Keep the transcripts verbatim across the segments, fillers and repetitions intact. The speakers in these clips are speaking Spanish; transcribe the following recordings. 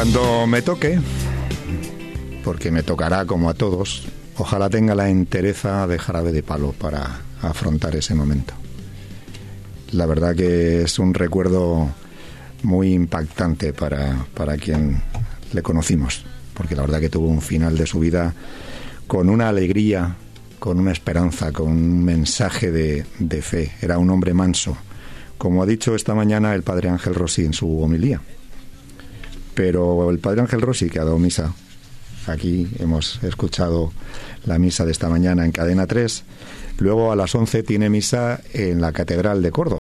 Cuando me toque, porque me tocará como a todos, ojalá tenga la entereza de jarabe de palo para afrontar ese momento. La verdad que es un recuerdo muy impactante para, para quien le conocimos, porque la verdad que tuvo un final de su vida con una alegría, con una esperanza, con un mensaje de, de fe. Era un hombre manso, como ha dicho esta mañana el padre Ángel Rossi en su homilía. Pero el padre Ángel Rossi, que ha dado misa, aquí hemos escuchado la misa de esta mañana en Cadena tres, luego a las once tiene misa en la Catedral de Córdoba.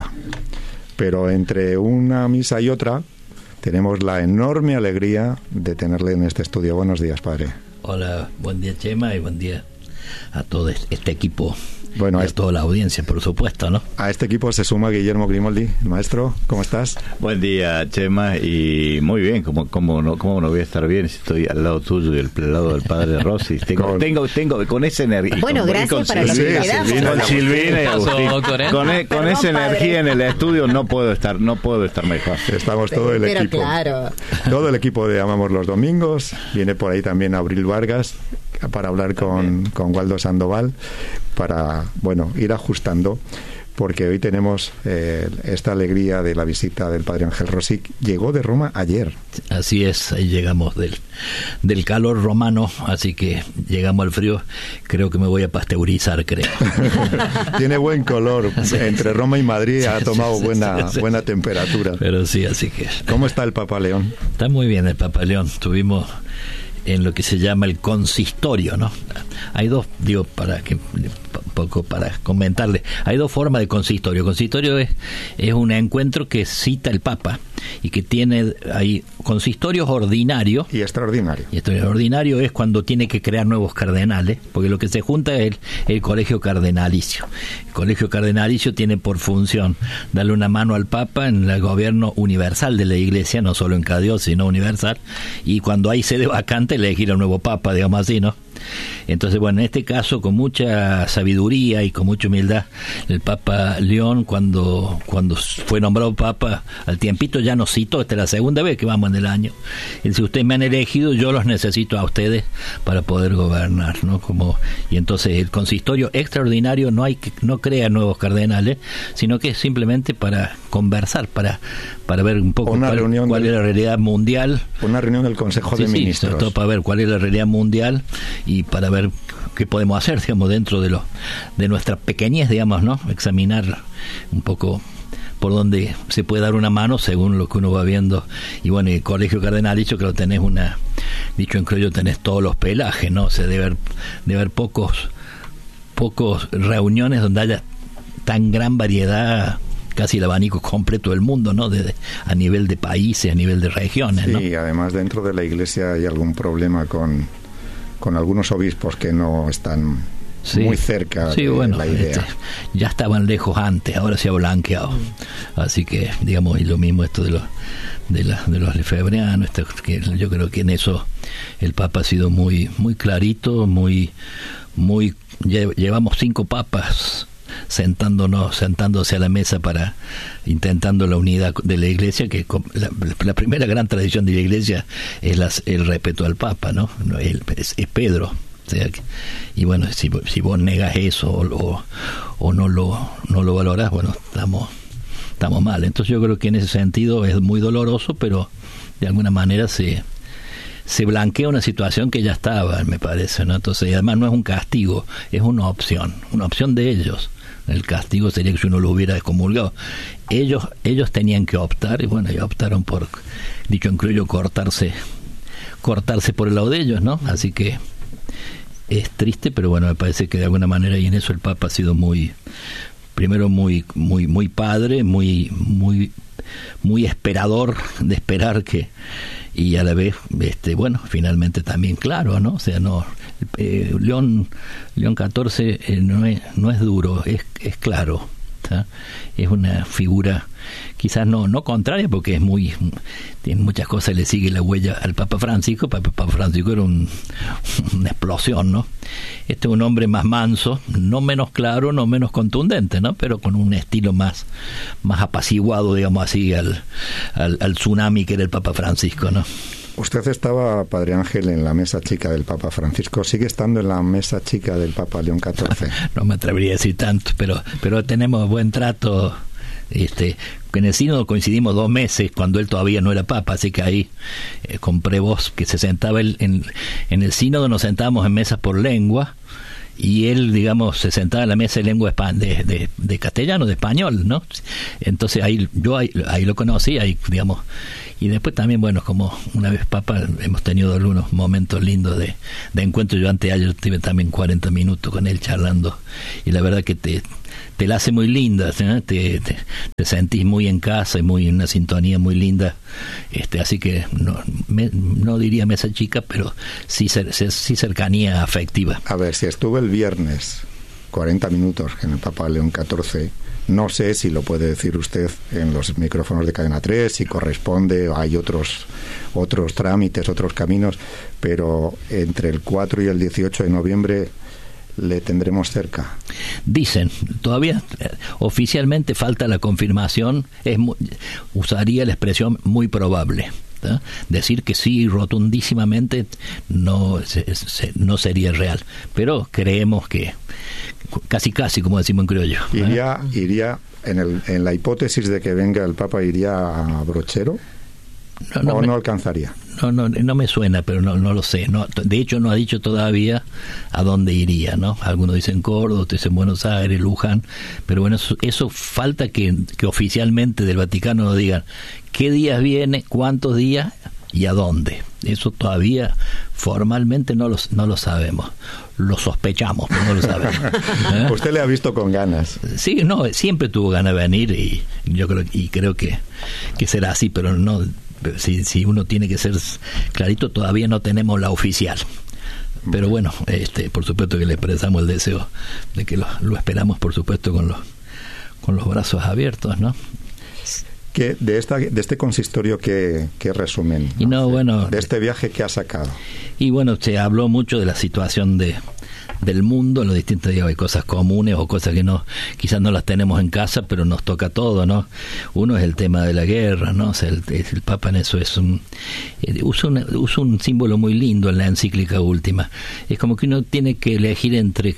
Pero entre una misa y otra tenemos la enorme alegría de tenerle en este estudio. Buenos días, padre. Hola, buen día, Chema, y buen día a todo este equipo. Bueno, y a este, toda la audiencia, por supuesto, ¿no? A este equipo se suma Guillermo Grimoldi, el maestro. ¿Cómo estás? Buen día, Chema, y muy bien. ¿Cómo, cómo, no, cómo no voy a estar bien si estoy al lado tuyo y al lado del padre Rossi? Tengo, con, tengo, tengo con esa energía. Bueno, con, gracias con para lo que quedamos. Con Silvina y Agustín. Con, con, con esa energía en el estudio no puedo estar, no puedo estar mejor. Estamos todo el Pero equipo. Claro. Todo el equipo de Amamos los Domingos. Viene por ahí también Abril Vargas para hablar con, con Waldo Sandoval, para, bueno, ir ajustando, porque hoy tenemos eh, esta alegría de la visita del padre Ángel Rossi. Llegó de Roma ayer. Así es, ahí llegamos del, del calor romano, así que llegamos al frío. Creo que me voy a pasteurizar, creo. Tiene buen color. Entre Roma y Madrid ha tomado sí, sí, buena, sí, sí. buena temperatura. Pero sí, así que... ¿Cómo está el Papa León? Está muy bien el Papa León. Tuvimos en lo que se llama el consistorio, ¿no? Hay dos, digo, para que poco para comentarle, hay dos formas de consistorio. Consistorio es, es un encuentro que cita el Papa y que tiene hay consistorios ordinarios y extraordinarios. Y extraordinario es cuando tiene que crear nuevos cardenales, porque lo que se junta es el, el colegio cardenalicio. El colegio cardenalicio tiene por función darle una mano al Papa en el gobierno universal de la Iglesia, no solo en cada diócesis, sino universal, y cuando hay sede vacante elegir al nuevo Papa, digamos así, ¿no? Entonces, bueno, en este caso, con mucha sabiduría y con mucha humildad, el Papa León, cuando cuando fue nombrado Papa, al tiempito ya nos citó, esta es la segunda vez que vamos en el año, y dice: ustedes me han elegido, yo los necesito a ustedes para poder gobernar, ¿no? Como, y entonces el consistorio extraordinario no hay que, no crea nuevos cardenales, sino que es simplemente para conversar, para para ver un poco una cuál, cuál del, es la realidad mundial. Una reunión del Consejo sí, de sí, Ministros. Todo para ver cuál es la realidad mundial y para ver qué podemos hacer, digamos, dentro de lo de nuestra pequeñez, digamos, ¿no? Examinar un poco por donde se puede dar una mano según lo que uno va viendo. Y bueno, el colegio cardenalicio, que lo tenés una, dicho en criollo, tenés todos los pelajes, ¿no? O sea, debe haber, debe haber pocos, pocos reuniones donde haya tan gran variedad, casi el abanico completo del mundo, ¿no? Desde, a nivel de países, a nivel de regiones, sí, ¿no? Sí, además dentro de la Iglesia hay algún problema con, con algunos obispos que no están sí, muy cerca sí, de bueno, la idea. Este, ya estaban lejos antes, ahora se ha blanqueado. Así que, digamos, y lo mismo esto de los de, la, de los lefebvrianos, esto, que yo creo que en eso el Papa ha sido muy muy clarito, muy muy llevamos cinco papas sentándonos, sentándose a la mesa para intentando la unidad de la Iglesia, que la, la primera gran tradición de la Iglesia es las, el respeto al Papa, ¿no? El, es, es Pedro. O sea, y bueno, si, si vos negas eso o, o, o no lo no lo valorás, bueno, estamos estamos mal. Entonces yo creo que en ese sentido es muy doloroso, pero de alguna manera se se blanquea una situación que ya estaba, me parece, ¿no? Entonces, y además no es un castigo, es una opción, una opción de ellos. El castigo sería que si uno lo hubiera excomulgado. Ellos ellos tenían que optar, y bueno, ellos optaron por, dicho en criollo, cortarse cortarse por el lado de ellos, ¿no? Así que es triste, pero bueno, me parece que de alguna manera, y en eso el Papa ha sido muy, primero muy muy muy padre, muy muy muy esperador de esperar que, y a la vez, este bueno, finalmente también claro, ¿no? O sea, no, eh, León León catorce eh, no es no es duro, es es claro, ¿tá? Es una figura quizás no no contraria, porque es muy, tiene muchas cosas, le sigue la huella al Papa Francisco. El Papa Francisco era un, una explosión, ¿no? Este es un hombre más manso, no menos claro, no menos contundente, ¿no? Pero con un estilo más más apaciguado, digamos así, al, al, al tsunami que era el Papa Francisco, ¿no? Usted estaba, Padre Ángel, en la mesa chica del Papa Francisco. ¿Sigue estando en la mesa chica del Papa León catorce? No me atrevería a decir tanto, pero pero tenemos buen trato. Este, en el sínodo coincidimos dos meses cuando él todavía no era papa, así que ahí eh, compré voz que se sentaba él en, en el sínodo, nos sentábamos en mesas por lengua y él, digamos, se sentaba en la mesa de lengua de, de, de castellano, de español, ¿no? Entonces ahí yo ahí, ahí lo conocí, ahí, digamos, y después también, bueno, como una vez papa hemos tenido algunos momentos lindos de, de encuentro. Yo antes ayer tuve también cuarenta minutos con él charlando y la verdad que te te la hace muy linda, ¿sí? te, te, te sentís muy en casa y muy en una sintonía muy linda, este, así que no, me, no diría mesa chica, pero sí, sí cercanía afectiva. A ver, si estuve el viernes cuarenta minutos en el Papa León catorce, no sé si lo puede decir usted en los micrófonos de Cadena tres, si corresponde, hay otros otros trámites, otros caminos, pero entre el cuatro y el dieciocho de noviembre le tendremos cerca. Dicen, todavía eh, oficialmente falta la confirmación, es muy, usaría la expresión muy probable. ¿Eh? Decir que sí rotundísimamente no, se, se, no sería real, pero creemos que casi casi, como decimos en criollo. ¿Eh? Iría, iría en, el, en la hipótesis de que venga el Papa, ¿iría a Brochero? No, no, ¿O me, no alcanzaría? No, no, no me suena, pero no, no lo sé. No, de hecho, no ha dicho todavía a dónde iría, ¿no? Algunos dicen Córdoba, otros dicen Buenos Aires, Luján, pero bueno, eso, eso falta que, que oficialmente del Vaticano nos digan qué días viene, cuántos días y a dónde. Eso todavía formalmente no lo, no lo sabemos. Lo sospechamos, pero no lo sabemos. ¿Eh? Usted le ha visto con ganas. Sí, no, siempre tuvo ganas de venir y yo creo y creo que, que será así, pero no. Si, si uno tiene que ser clarito, todavía no tenemos la oficial, pero bueno, este, por supuesto que le expresamos el deseo de que lo, lo esperamos, por supuesto, con los con los brazos abiertos, ¿no? ¿Qué, de esta de este consistorio qué, qué resumen? Y no, bueno, de este viaje que ha sacado. Y bueno, se habló mucho de la situación de del mundo, en los distintos días hay cosas comunes o cosas que no, quizás no las tenemos en casa, pero nos toca todo, ¿no? Uno es el tema de la guerra, ¿no? O sea, el, el Papa en eso es un, eh, usa, una, usa un símbolo muy lindo en la encíclica última. Es como que uno tiene que elegir entre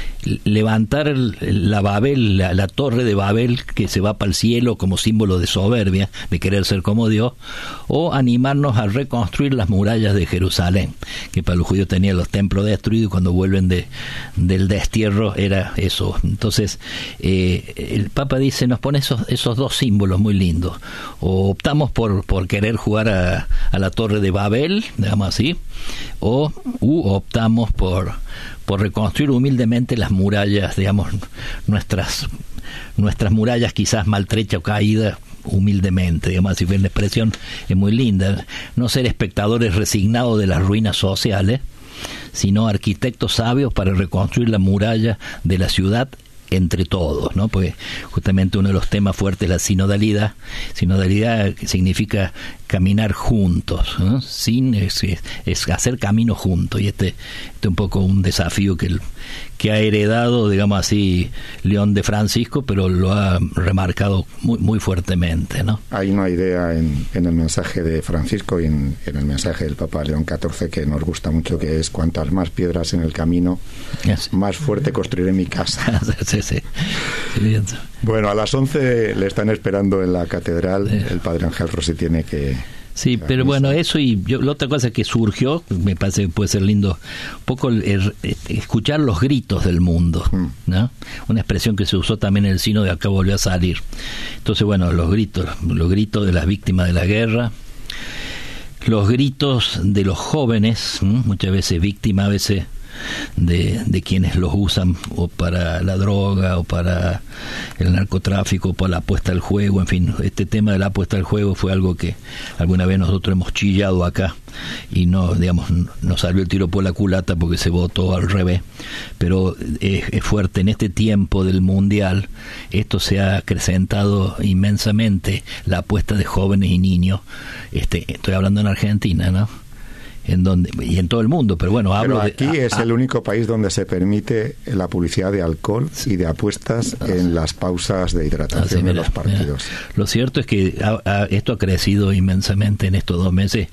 levantar el, la Babel, la, la torre de Babel que se va para el cielo como símbolo de soberbia, de querer ser como Dios, o animarnos a reconstruir las murallas de Jerusalén, que para los judíos tenían los templos destruidos y cuando vuelven de del destierro era eso. Entonces eh, el Papa dice, nos pone esos esos dos símbolos muy lindos, o optamos por por querer jugar a, a la torre de Babel, digamos así, o u optamos por por reconstruir humildemente las murallas, digamos, nuestras nuestras murallas quizás maltrechas o caídas humildemente, digamos así, la expresión es muy linda, no ser espectadores resignados de las ruinas sociales, sino arquitectos sabios para reconstruir la muralla de la ciudad entre todos, ¿no? Pues justamente uno de los temas fuertes es la sinodalidad. Sinodalidad significa caminar juntos, ¿no? Sin es, es hacer camino juntos, y este, este es un poco un desafío que el, que ha heredado, digamos así, León de Francisco, pero lo ha remarcado muy muy fuertemente, ¿no? Hay una idea en, en el mensaje de Francisco y en, en el mensaje del Papa León catorce que nos gusta mucho, que es: cuantas más piedras en el camino, yes, más fuerte construiré mi casa. Sí, sí. Sí, bueno, a las once le están esperando en la catedral. Sí. El Padre Ángel Rossi tiene que... Sí, pero bueno, eso y yo, la otra cosa que surgió, me parece que puede ser lindo, un poco el, el, el, escuchar los gritos del mundo, ¿no? Una expresión que se usó también en el sínodo de acá volvió a salir. Entonces, bueno, los gritos, los gritos de las víctimas de la guerra, los gritos de los jóvenes, ¿m? muchas veces víctimas, a veces de, de quienes los usan o para la droga o para el narcotráfico o para la apuesta al juego, en fin, este tema de la apuesta al juego fue algo que alguna vez nosotros hemos chillado acá y no, digamos, nos salió el tiro por la culata porque se votó al revés, pero es, es fuerte en este tiempo del mundial. Esto se ha acrecentado inmensamente, la apuesta de jóvenes y niños. Este, estoy hablando en Argentina, ¿no? En donde y en todo el mundo, pero bueno, hablo pero aquí de, es a, el único país donde se permite la publicidad de alcohol y de apuestas en las pausas de hidratación de los partidos. Mira, lo cierto es que a, a, esto ha crecido inmensamente en estos dos meses.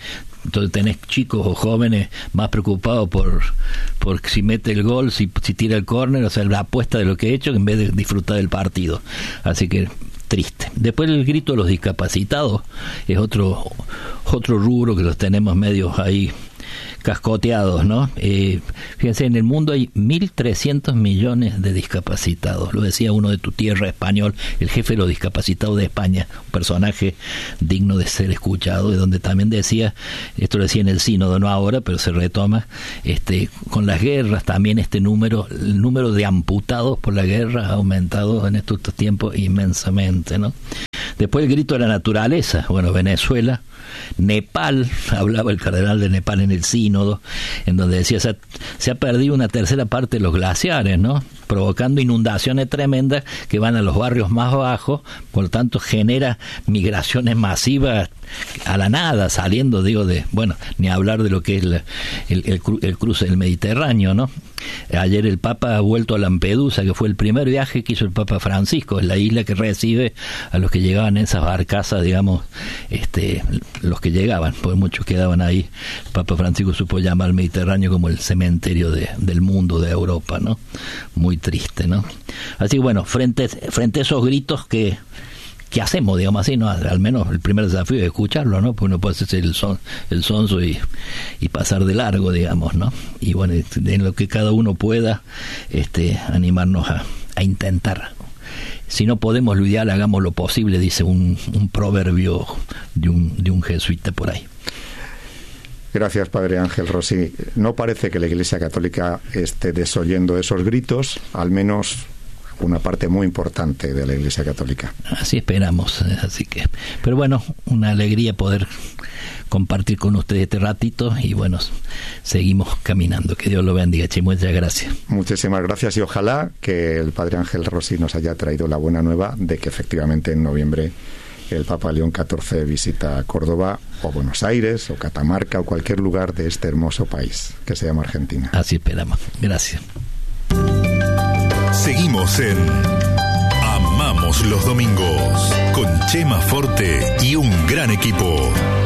Entonces tenés chicos o jóvenes más preocupados por, por si mete el gol, si, si tira el córner, o sea, la apuesta de lo que he hecho en vez de disfrutar del partido. Así que triste. Después el grito de los discapacitados es otro otro rubro que los tenemos medios ahí cascoteados, ¿no? Eh, fíjense, en el mundo hay mil trescientos millones de discapacitados. Lo decía uno de tu tierra, español, el jefe de los discapacitados de España, un personaje digno de ser escuchado, de donde también decía, esto lo decía en el sínodo, no ahora, pero se retoma, este, con las guerras también este número, el número de amputados por la guerra ha aumentado en estos tiempos inmensamente, ¿no? Después el grito de la naturaleza, bueno, Venezuela, Nepal, hablaba el cardenal de Nepal en el sínodo, en donde decía, se ha, se ha perdido una tercera parte de los glaciares, ¿no? Provocando inundaciones tremendas que van a los barrios más bajos, por lo tanto genera migraciones masivas a la nada, saliendo, digo, de, bueno, ni hablar de lo que es la, el, el, el cruce del Mediterráneo, ¿no? Ayer el Papa ha vuelto a Lampedusa, que fue el primer viaje que hizo el Papa Francisco, es la isla que recibe a los que llegaban en esas barcazas, digamos, este, los que llegaban, porque muchos quedaban ahí. El Papa Francisco supo llamar al Mediterráneo como el cementerio de, del mundo, de Europa, ¿no? Muy triste, ¿no? Así que bueno, frente, frente a esos gritos que ¿qué hacemos, digamos así? No, al menos el primer desafío es escucharlo, ¿no? Porque uno puede hacerse el, son, el sonso y, y pasar de largo, digamos, ¿no? Y bueno, en lo que cada uno pueda, este, animarnos a, a intentar. Si no podemos lo ideal, hagamos lo posible, dice un, un proverbio de un, de un jesuita por ahí. Gracias, Padre Ángel Rossi. No parece que la Iglesia Católica esté desoyendo esos gritos, al menos una parte muy importante de la Iglesia Católica. Así esperamos, así que, pero bueno, una alegría poder compartir con ustedes este ratito y bueno, seguimos caminando. Que Dios lo bendiga, che, muchas gracias. Muchísimas gracias y ojalá que el Padre Ángel Rossi nos haya traído la buena nueva de que efectivamente en noviembre el Papa León catorce visita Córdoba o Buenos Aires o Catamarca o cualquier lugar de este hermoso país que se llama Argentina. Así esperamos. Gracias. Seguimos en Amamos los Domingos con Chema Forte y un gran equipo.